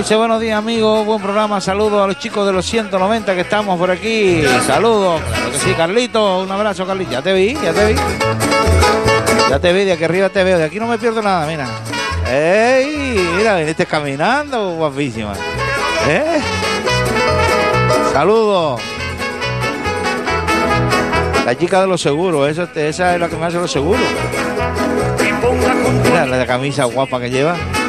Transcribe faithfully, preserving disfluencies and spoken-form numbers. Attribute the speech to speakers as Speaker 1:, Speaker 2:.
Speaker 1: Dice buenos días amigos, buen programa, saludos a los chicos de los ciento noventa que estamos por aquí. Saludos, claro que sí, Carlito, un abrazo Carlito. Ya te vi, ya te vi. Ya te vi, de aquí arriba te veo, de aquí no me pierdo nada, mira. ¡Ey! Mira, viniste caminando, guapísima. ¿Eh? Saludos. La chica de los seguros, esa, esa es la que me hace los seguros. Mira la camisa guapa que lleva.